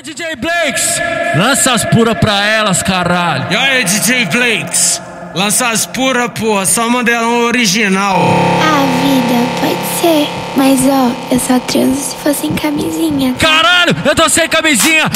DJ Blakes, lança as pura pra elas, caralho. E aí, DJ Blakes, lança as pura, porra, só modelão original. Ah, vida, pode ser. Mas ó, eu só transo se fosse em camisinha. Caralho, eu tô sem camisinha.